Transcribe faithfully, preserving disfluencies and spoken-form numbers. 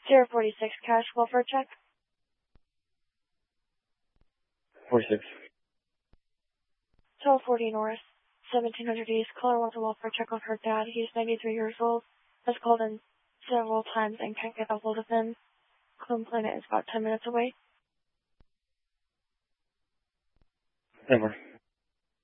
zero forty-six cash welfare check. forty-six. twelve forty North, seventeen hundred East. Caller wants a welfare check on her dad. He's ninety-three years old. Has called in several times and can't get a hold of him. Complainant is about ten minutes away. Never.